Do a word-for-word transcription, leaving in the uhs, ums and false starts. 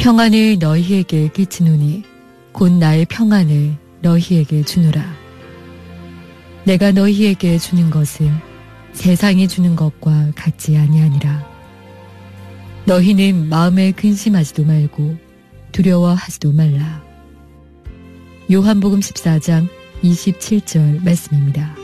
평안을 너희에게 끼치노니 곧 나의 평안을 너희에게 주노라. 내가 너희에게 주는 것은 세상이 주는 것과 같지 아니하니라. 너희는 마음에 근심하지도 말고 두려워하지도 말라. 요한복음 십사 장 이십칠 절 말씀입니다.